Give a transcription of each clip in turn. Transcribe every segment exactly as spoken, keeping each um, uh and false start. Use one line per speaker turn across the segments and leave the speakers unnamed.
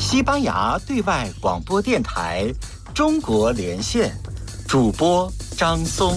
西班牙对外广播电台中国连线，主播张松。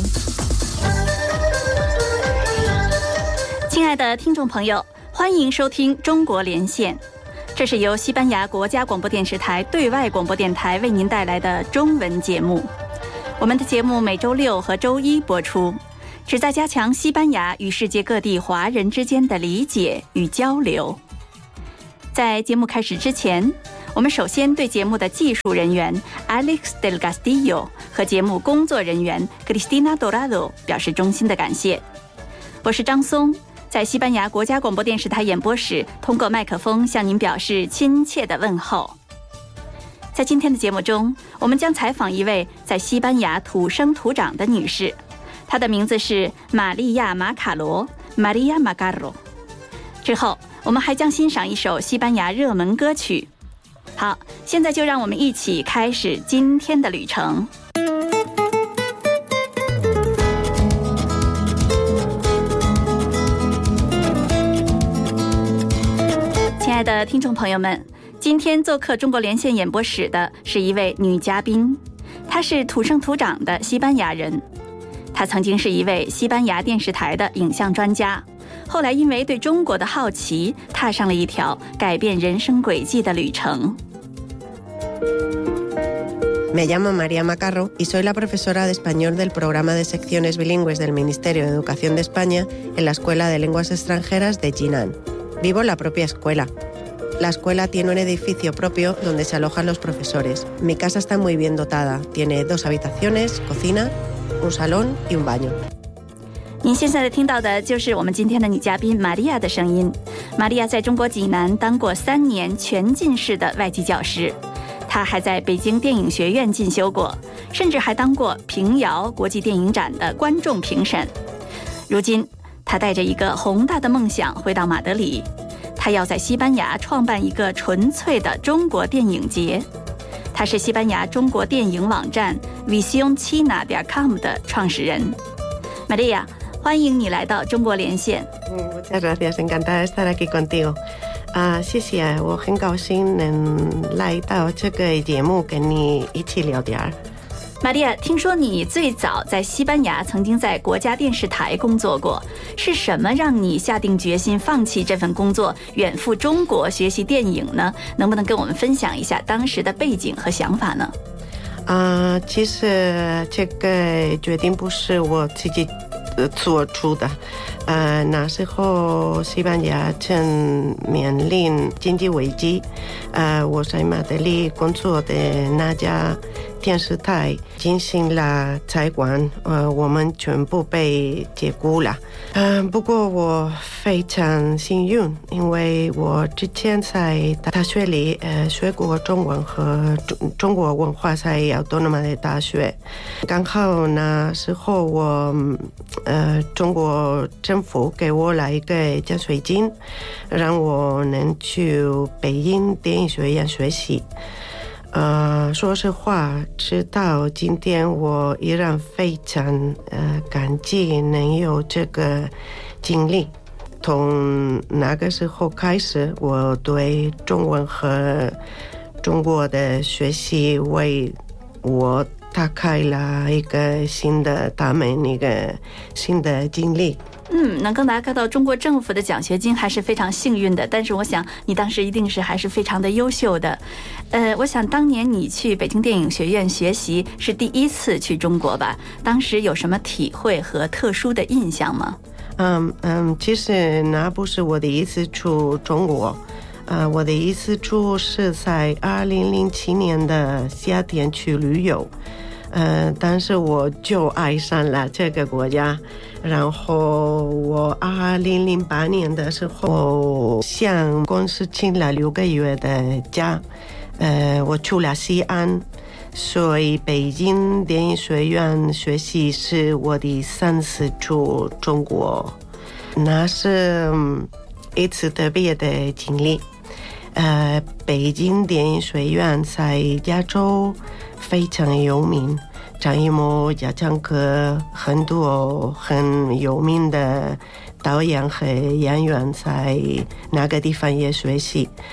亲爱的听众朋友，欢迎收听中国连线，这是由西班牙国家广播电视台对外广播电台为您带来的中文节目。我们的节目每周六和周一播出，旨在加强西班牙与世界各地华人之间的理解与交流。在节目开始之前，我们首先对节目的技术人员 Alex del Castillo 和节目工作人员 Cristina Dorado 表示衷心的感谢。我是张松，在西班牙国家广播电视台演播室通过麦克风向您表示亲切的问候。在今天的节目中，我们将采访一位在西班牙土生土长的女士，她的名字是玛利亚·马卡罗 Maria Macarro。 之后我们还将欣赏一首西班牙热门歌曲。好，现在就让我们一起开始今天的旅程。亲爱的听众朋友们，今天做客中国连线演播室的是一位女嘉宾，她是土生土长的西班牙人，她曾经是一位西班牙电视台的影像专家，后来因为对中国的好奇，踏上了一条改变人生轨迹的旅程。
Me llamo María Macarro y soy la profesora de español del programa de secciones bilingües del Ministerio de Educación de España en la Escuela de Lenguas Extranjeras de Jinan. Vivo en la propia escuela. La escuela tiene un edificio propio donde se alojan los profesores. Mi casa está muy bien dotada. Tiene dos habitaciones, cocina, un salón y un baño.
您现在听到的就是我们今天的女嘉宾玛利亚的声音。玛利亚在中国济南当过三年全进士的外籍教师，她还在北京电影学院进修过，甚至还当过平遥国际电影展的观众评审。如今，她带着一个宏大的梦想回到马德里，她要在西班牙创办一个纯粹的中国电影节。她是西班牙中国电影网站 Visión China 点 com 的创始人。玛利亚，欢迎你来到中国连线。
Muchas gracias, encantada de estar aquí contigo. 啊，谢谢，我很高兴能来到这个节目跟你一起聊天。
玛利亚，听说你最早在西班牙曾经在国家电视台工作过，是什么让你下定决心放弃这份工作，远赴中国学习电影呢？能不能跟我们分享一下当时的背景和想法呢？
啊，其实这个决定不是我自己做出的。呃，那时候西班牙正面临经济危机，呃，我在马德里工作的那家电视台进行了采管，呃，我们全部被解雇了。嗯、呃，不过我非常幸运，因为我之前在大学里呃学过中文和中中国文化，在奥多诺玛的大学。刚好那时候我呃中国政府给我了一个奖学金，让我能去北京电影学院学习。呃，说实话，直到今天我依然非常呃感激能有这个经历。从那个时候开始，我对中文和中国的学习为我打开了一个新的大门，一个新的经历。
嗯，能够拿到中国政府的奖学金还是非常幸运的，但是我想你当时一定是还是非常的优秀的。呃，我想当年你去北京电影学院学习是第一次去中国吧？当时有什么体会和特殊的印象吗？
嗯嗯，其实那不是我第一次去中国，呃，我的一次去是在二零零七年的夏天去旅游。呃，但是我就爱上了这个国家，然后我二零零八年的时候向公司请了六个月的假，呃，我去了西安，所以北京电影学院学习是我的三次去中国，那是一次特别的经历。呃，北京电影学院在亚洲非常有名，张艺谋、贾樟柯很多很有名的导演和演员在那个地方也学习。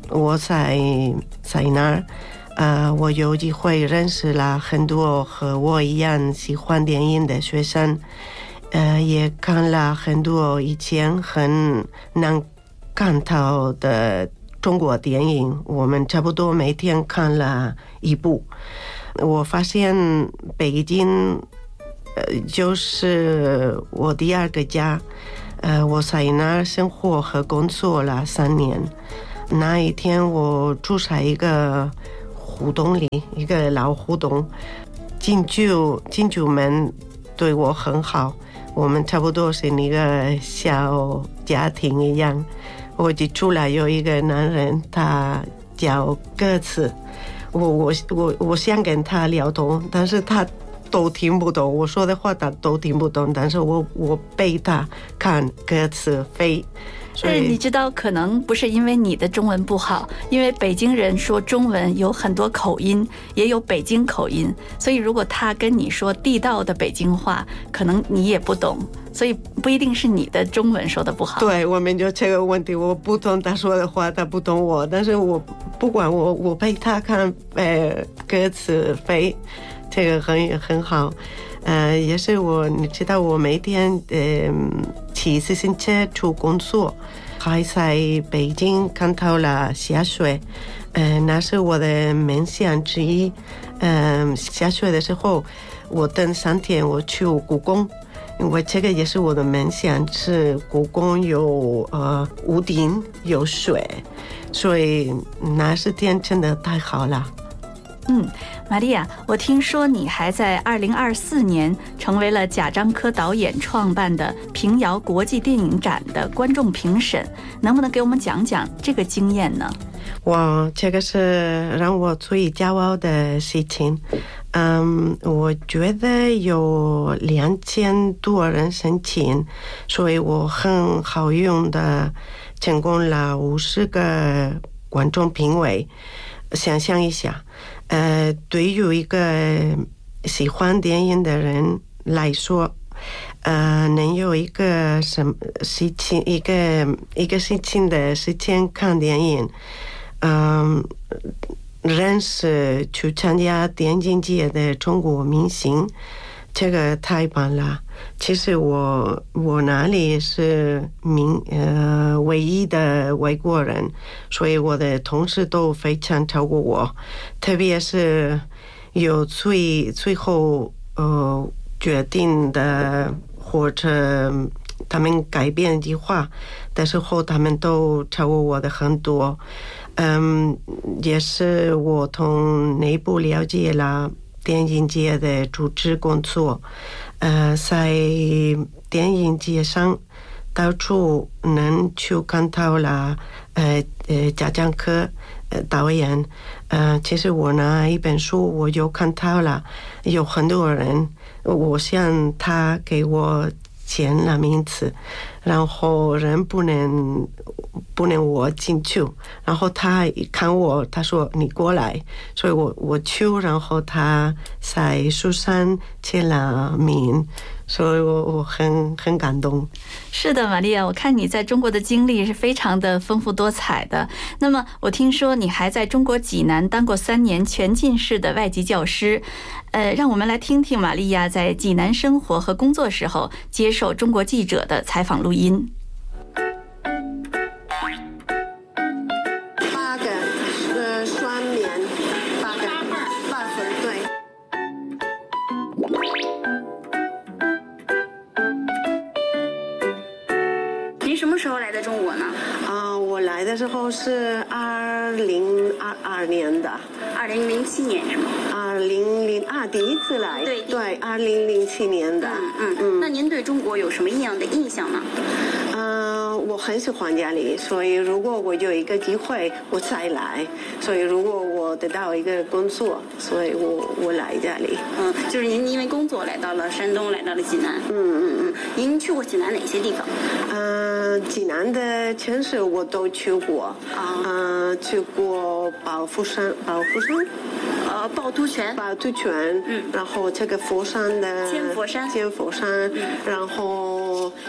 我在在那儿，呃，我有机会认识了很多和我一样喜欢电影的学生，呃，也看了很多以前很难看到的中国电影，我们差不多每天看了一部。我发现北京，呃，就是我第二个家。呃，我在那儿生活和工作了三年。那一天，我住在一个胡同里，一个老胡同。进驻进驻们对我很好，我们差不多是一个小家庭一样。我就出来有一个男人，他叫鸽子。我我我我想跟他聊通，但是他都听不懂我说的话，他都听不懂。但是我我背他看鸽子飞。
但是你知道，可能不是因为你的中文不好，因为北京人说中文有很多口音，也有北京口音，所以如果他跟你说地道的北京话，可能你也不懂，所以不一定是你的中文说的不好。
对，我们就这个问题，我不懂他说的话，他不懂我，但是我不管我我陪他看呃鸽子飞，这个很很好。呃，也是我，你知道，我每天呃骑自行车去工作，还在北京看到了下雪，呃，那是我的梦想之一。嗯、呃，下雪的时候，我等三天我去故宫，因为这个也是我的梦想，是故宫有呃屋顶有雪，所以那十天真的太好了。
嗯，玛利亚，我听说你还在二零二四年成为了贾樟柯导演创办的平遥国际电影展的观众评审，能不能给我们讲讲这个经验呢？
哇，这个是让我最骄傲的事情。嗯，我觉得有两千多人申请，所以我很好运的成功了五十个观众评委。想象一下，呃，对于一个喜欢电影的人来说，呃，能有一个什么事情，一个一个事情的时间看电影，嗯、呃，认识去参加电影节的中国明星，这个太棒了。其实我我那里是民呃唯一的外国人，所以我的同事都非常照顾我，特别是有最最后呃决定的或者他们改变计划的时候，他们都照顾我的很多。嗯，也是我从内部了解了电影节的组织工作。呃，在电影节上到处能去看到了呃呃贾樟柯呃导演。呃，其实我那一本书我就看到了，有很多人，我想他给我签了名字，然后人不能不能我进去，然后他一看我，他说你过来，所以我我去，然后他在书上签了名，所以我我很很感动。
是的，玛利亚，我看你在中国的经历是非常的丰富多彩的。那么我听说你还在中国济南当过三年全进士的外籍教师，呃，让我们来听听玛利亚在济南生活和工作时候接受中国记者的采访录音。
八个是双面，八个八分，对。
您什么时候来的中国呢？
啊、呃，我来的时候是二零二二年的，
二零零七年是吗？
二零零二第一次来，
对
对，二零零七年的。
嗯嗯嗯。那您对中国有什么样的印象呢？
嗯、呃，我很喜欢家里，所以如果我有一个机会，我再来。所以如果我得到一个工作，所以我我来家里。
嗯，就是您因为工作来到了山东，来到了济南。
嗯嗯嗯。
您去过济南哪些地方？
嗯、呃，济南的城市我都去过。啊。嗯、呃，去过宝富山，宝富山。
呃，趵突泉，
趵突泉，
嗯，
然后这个佛山的
千佛山，
千佛山，
嗯，
然后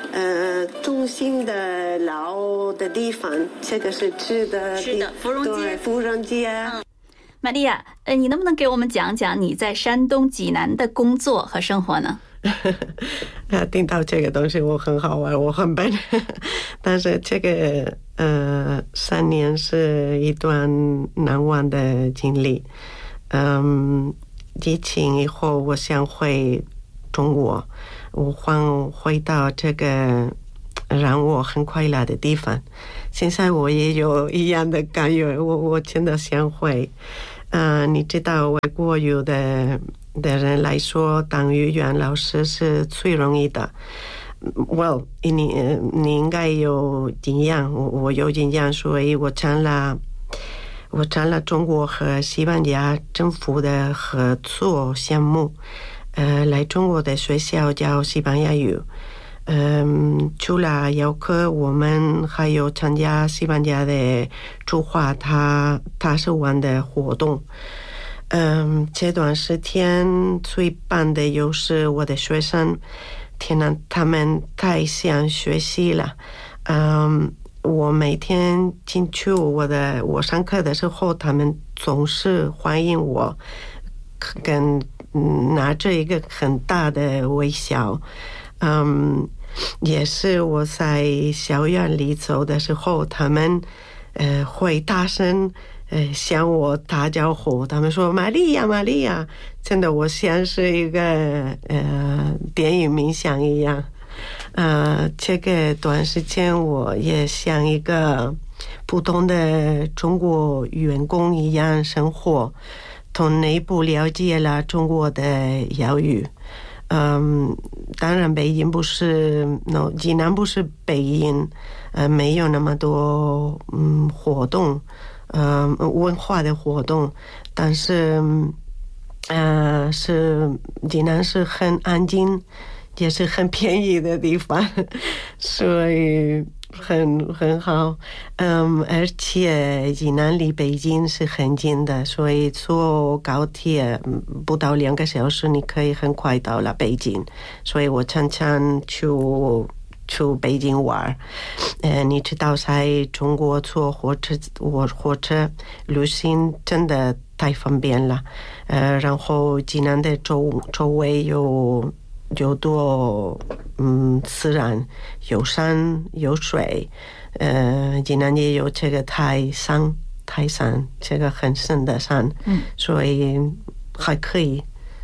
呃中心的老的地方，这个是吃的
是的，芙蓉街，
对，芙蓉街。嗯，
玛利亚，呃，你能不能给我们讲讲你在山东济南的工作和生活呢？
啊，听到这个东西我很好玩，我很笨，但是这个呃三年是一段难忘的经历。嗯，疫情以后我想回中国，我换回到这个让我很快乐的地方。现在我也有一样的感觉，我我真的想回。呃，你知道外国语的的人来说，当语言老师是最容易的。Well， 你你应该有经验，我我有经验，所以我参了我参了中国和西班牙政府的合作项目，呃，来中国的学校教西班牙语。嗯，除了游客，我们还有参加西班牙的驻华大大使馆的活动。嗯，这段时间最棒的就是我的学生，天哪，他们太想学习了。嗯，我每天进去我的我上课的时候，他们总是欢迎我，跟拿着一个很大的微笑。嗯，也是我在校园里走的时候，他们呃会大声呃向我打招呼，他们说玛利亚玛利亚，真的我像是一个呃电影明星一样。呃，这个短时间我也像一个普通的中国员工一样生活，从内部了解了中国的giáo育。嗯，当然北京不是 no 济南不是北京，呃，没有那么多嗯活动，呃文化的活动，但是呃是济南是很安静，也是很便宜的地方，所以很很好。嗯，而且济南离北京是很近的，所以坐高铁不到两个小时你可以很快到了北京，所以我常常去去北京玩。呃，你知道在中国坐火车我火车旅行真的太方便了。呃，然后济南的周周围有有多嗯自然，有山有水，呃，济南也有这个泰山，泰山这个很深的山，嗯，所以还可以。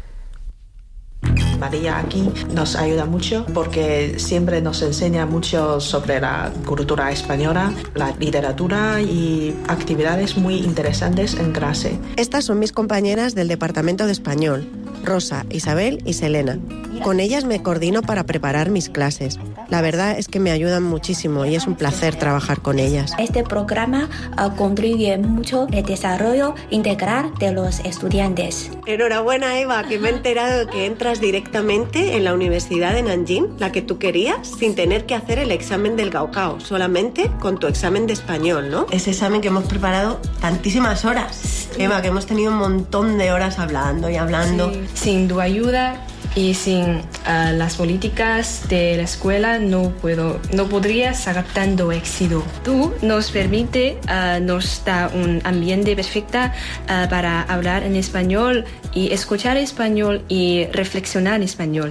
María aquí nos ayuda mucho porque siempre nos enseña mucho sobre la cultura española, la literatura y actividades muy interesantes en clase.
Estas son mis compañeras del Departamento de Español, Rosa, Isabel y Selena. Con ellas me coordino para preparar mis clases. La verdad es que me ayudan muchísimo y es un placer trabajar con ellas.
Este programa uh, contribuye mucho al desarrollo integral de los estudiantes.
Enhorabuena, Eva, que me he enterado que entras directamente en la Universidad de Nanjing, la que tú querías, sin tener que hacer el examen del Gaokao, solamente con tu examen de español, ¿no? Ese examen que hemos preparado tantísimas horas. Sí. Eva, que hemos tenido un montón de horas hablando y hablando.
Sí. Sin tu ayuda y sin uh, las políticas de la escuela no puedo, no podría sacar tanto éxito. Tú nos permite, uh, nos da un ambiente perfecto uh, para hablar en español y escuchar español y reflexionar en español.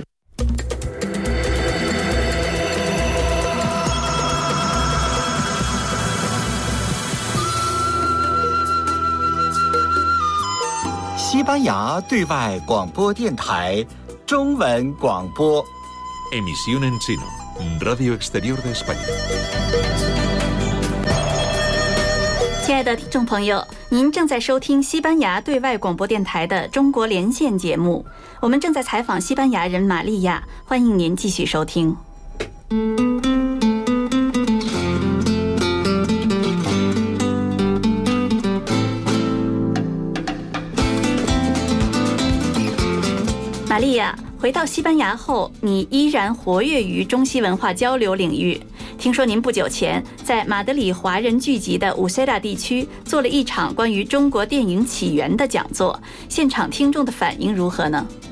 《西班牙对外广播电台》中文广播
Emisión en chino, Radio Exterior de España.
亲爱的听众朋友，您正在收听西班牙对外广播电台的中国连线节目，我们正在采访西班牙人玛利亚，欢迎您继续收听。玛利亚，回到西班牙后，你依然活跃于中西文化交流领域。听说您不久前在马德里华人聚集的乌塞达地区做了一场关于中国电影起源的讲座，现场听众的反应如何呢？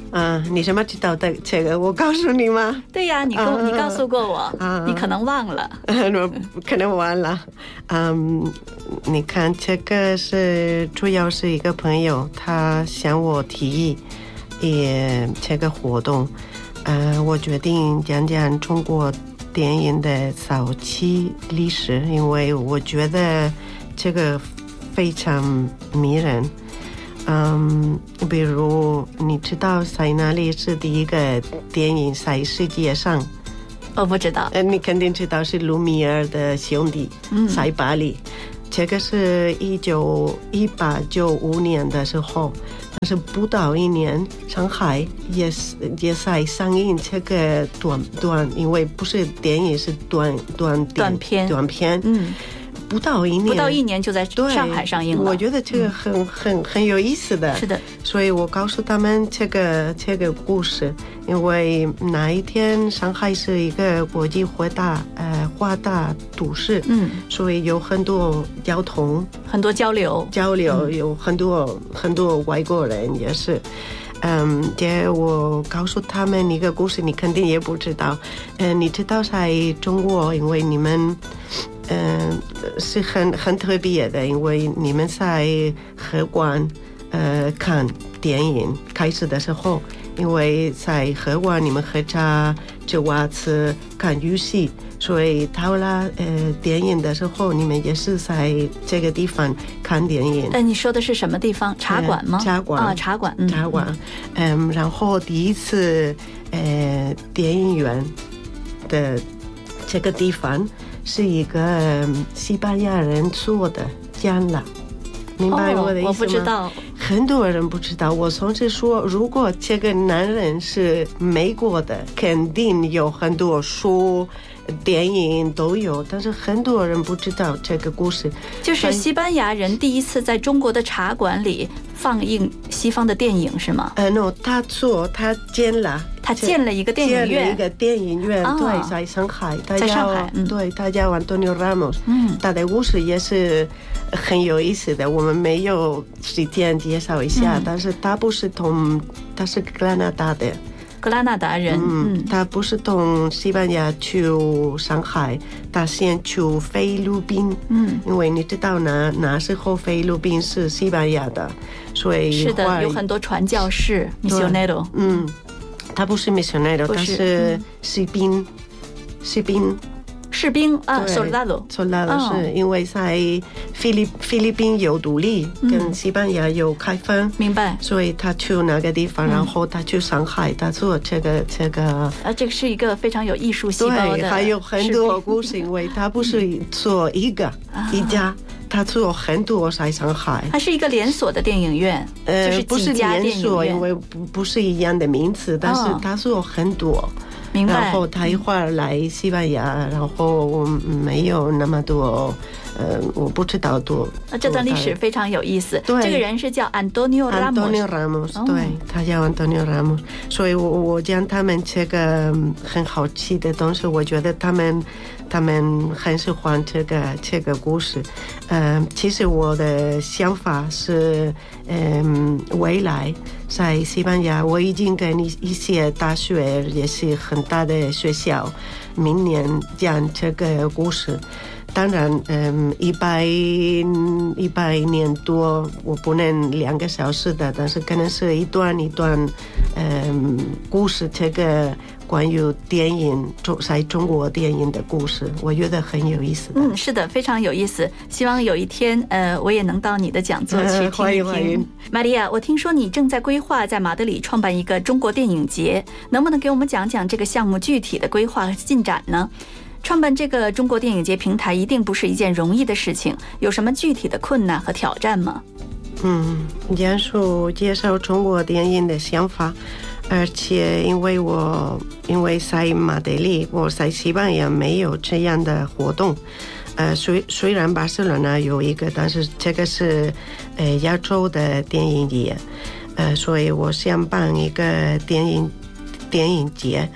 啊，你什么知道的这个？我告诉你吗？
对呀，你跟我、啊、你告诉过我、啊，你可能忘了。
我可能忘了。嗯，你看这个是主要是一个朋友，他向我提议，也这个活动，呃，我决定讲讲中国电影的早期历史，因为我觉得这个非常迷人。嗯，比如你知道在哪里是第一个电影在世界上？
我不知道。
呃，你肯定知道是卢米埃尔的兄弟，嗯，在巴黎。这个是一九一八九五年的时候，但是不到一年，上海也是也在上映这个短短，因为不是电影，是短短
短片
短片，嗯。不到一年，
不到一年就在上海上映了。
我觉得这个很、嗯、很很有意思的。
是的，
所以我告诉他们这个这个故事，因为那一天上海是一个国际化大呃化大都市，嗯，所以有很多交通，
很多交流
交流，有很多、嗯、很多外国人也是。嗯，这我告诉他们一个故事，你肯定也不知道。嗯、呃，你知道在中国，因为你们。嗯，是很很特别的，因为你们在荷馆呃看电影开始的时候，因为在荷馆你们喝茶、吃袜子、看游戏，所以到了呃电影的时候，你们也是在这个地方看电影。
但你说的是什么地方？茶馆吗？
呃、茶馆
啊，茶馆，嗯、
茶馆。嗯，然后第一次呃电影院的这个地方。是一个西班牙人做的讲了，明白我的意思吗？
哦、我不知道，
很多人不知道。我上次说，如果这个男人是美国的，肯定有很多书、电影都有，但是很多人不知道这个故事。
就是西班牙人第一次在中国的茶馆里放映西方的电影，是吗？
呃 ，no， 他做，他建了。
他建了一个电影院，
建了一个电影院，哦、对，在上海，
在上海，嗯、
对，他叫 Antonio Ramos，嗯，他的故事也是很有意思的，我们没有时间介绍一下，嗯、但是他不是从，他是格拉纳达的，
格拉纳达人，
嗯，嗯他不是从西班牙去上海，他先去菲律宾，嗯，因为你知道那那时候菲律宾是西班牙的，所以
是的，有很多传教士 misionero，
嗯。他不是 misionero， 他是士兵，士兵，
士兵啊 ，soldado，
soldado 是因为在菲律菲律宾有独立，跟西班牙有开放，
明白？
所以他去那个地方，然后他去上海，他做这个这个。
啊，这个是一个非常有艺术细胞的，
对，还有很多故事，因为他不是做一个一家。他做很多在上海，
它是一个连锁的电影院，呃，就是几家电影院，
不是连锁，因为不不是一样的名字，但是他做很多，哦、
明白。
然后他一会儿来西班牙，然后没有那么多，呃，我不知道多。
啊，这段历史非常有意思。
对，
这个人是叫 Antonio Ramos。
Antonio Ramos，、哦、对，他叫 Antonio Ramos。所以我我讲他们这个很好奇的东西，我觉得他们。他们很喜欢这个这个故事，嗯、呃，其实我的想法是，嗯、呃，未来在西班牙，我已经跟一些大学也是很大的学校，明年讲这个故事。当然，嗯，一百一百年多，我不能两个小时的，但是可能是一段一段，嗯，故事这个。关于电影中在中国电影的故事，我觉得很有意思的。
嗯，是的，非常有意思。希望有一天，呃，我也能到你的讲座去听一听。
欢迎欢迎。
玛利亚，我听说你正在规划在马德里创办一个中国电影节，能不能给我们讲讲这个项目具体的规划和进展呢？创办这个中国电影节平台一定不是一件容易的事情，有什么具体的困难和挑战吗？
嗯，讲述介绍中国电影的想法。而且因为我因为在马德里，我在西班牙没有这样的活动，呃，虽虽然巴塞罗那有一个，但是这个是呃亚洲的电影节，呃，所以我想办一个电影电影节。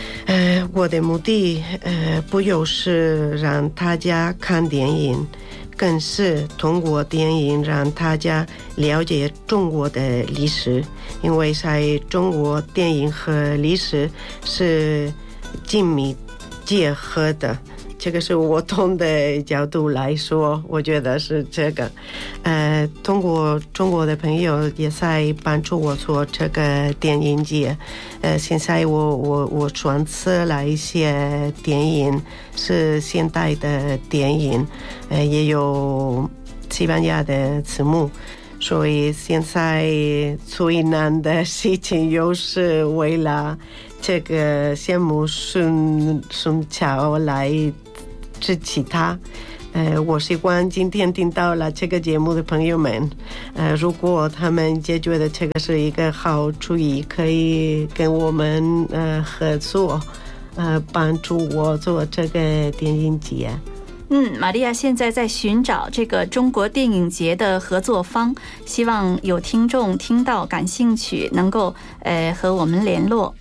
呃，我的目的呃不就是让大家看电影， 更是通过电影让大家了解中国的历史，因为在中国电影和历史是紧密结合的。这个是我从的角度来说，我觉得是这个。呃，通过中国的朋友也在帮助我做这个电影节。呃，现在我我我选择了一些电影是现代的电影，呃，也有西班牙的字幕。所以现在最难的事情就是为了这个项目顺顺巧来支持他。呃，我希望今天听到了这个节目的朋友们，呃，如果他们也觉得这个是一个好主意，可以跟我们呃合作，呃，帮助我做这个电影节。
嗯，玛利亚现在在寻找这个中国电影节的合作方，希望有听众听到感兴趣，能够呃和我们联络。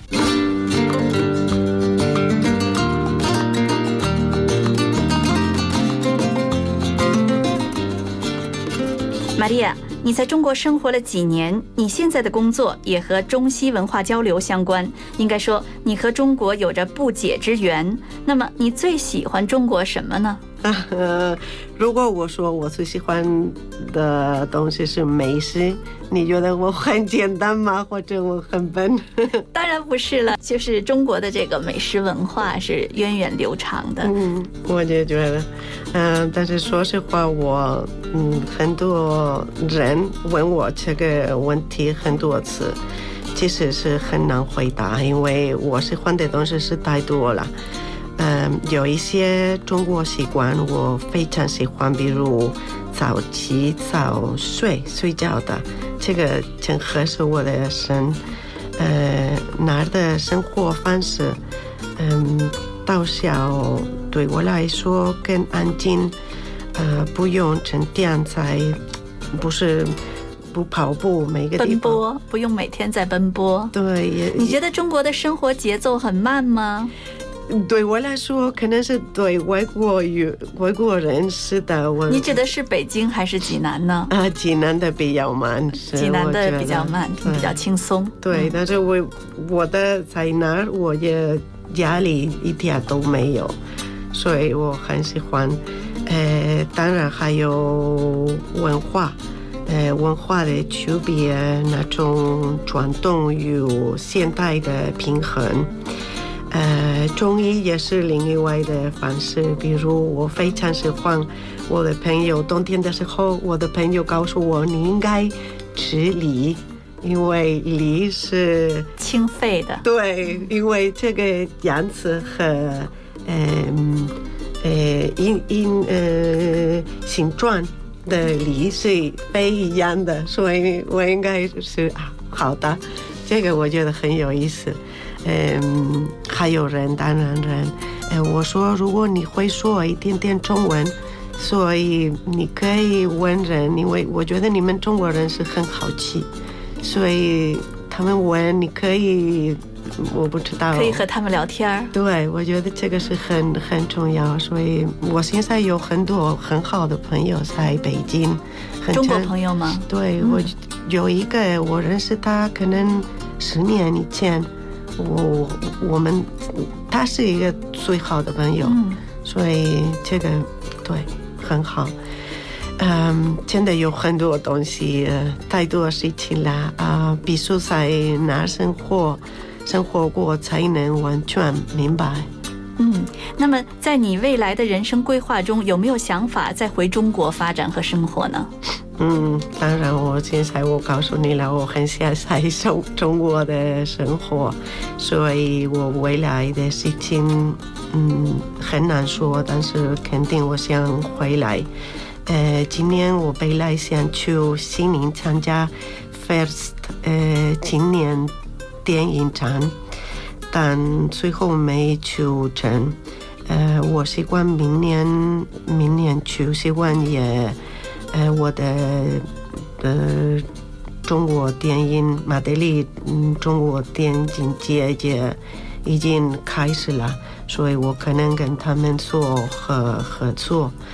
玛利亚，你在中国生活了几年？你现在的工作也和中西文化交流相关，应该说你和中国有着不解之缘。那么你最喜欢中国什么呢？
呃，如果我说我最喜欢的东西是美食，你觉得我很简单吗？或者我很笨？
当然不是了，就是中国的这个美食文化是源远流长的。
嗯，我就觉得，嗯、呃，但是说实话，我嗯，很多人问我这个问题很多次，其实是很难回答，因为我喜欢的东西是太多了。嗯，有一些中国习惯我非常喜欢，比如早起早睡睡觉的，这个很合适我的身。呃，那儿的生活方式，嗯，到小对我来说更安静，呃，不用成天在，不是不跑步，每个地方
奔波，不用每天在奔波。
对，
你觉得中国的生活节奏很慢吗？
对我来说，可能是对外国语外国人是的。我
你指的是北京还是济南呢？
啊，济南的比较慢，
济南的比较慢，比较轻松。
对，但是我我的在那儿，我也压力一点都没有，所以我很喜欢。呃，当然还有文化，呃，文化的区别，那种传统与现代的平衡。呃，中医也是另外的方式，比如我非常喜欢我的朋友，冬天的时候，我的朋友告诉我你应该吃梨，因为梨是
清肺的。对，
因为这个样子和嗯呃因因呃形状的梨是不一样的，所以我应该是啊好的，这个我觉得很有意思。嗯，还有人，当然人，呃，我说如果你会说一点点中文，所以你可以问人，因为我觉得你们中国人是很好奇，所以他们问你可以，我不知道，
可以和他们聊天。
对，我觉得这个是很很重要，所以我现在有很多很好的朋友在北京，很
中国朋友吗？
对，嗯、我有一个我认识他，可能十年以前。我我们他是一个最好的朋友，嗯、所以这个对很好。嗯，真的有很多东西，呃、太多事情了啊、呃！必须在那生活生活过才能完全明白。
嗯，那么在你未来的人生规划中，有没有想法再回中国发展和生活呢？
嗯，当然，我现在我告诉你了，我很想在中中国的生活，所以我未来的事情，嗯，很难说，但是肯定我想回来。呃，今年我本来想去悉尼参加 First 呃今年电影展，但最后没去成。呃，我希望明年明年去，希望也。呃，我的呃中国电影马德里嗯中国电影节也已经开始了，所以我可能跟他们做合合作。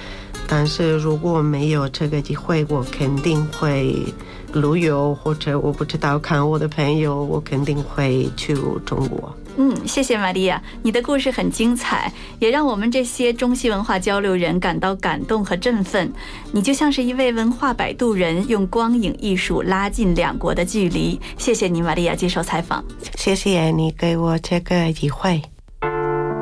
但是如果没有这个机会，我肯定会旅游，或者我不知道看我的朋友，我肯定会去中国。
嗯，谢谢玛利亚，你的故事很精彩，也让我们这些中西文化交流人感到感动和振奋。你就像是一位文化摆渡人，用光影艺术拉近两国的距离。谢谢你，玛利亚接受采访。
谢谢你给我这个机会。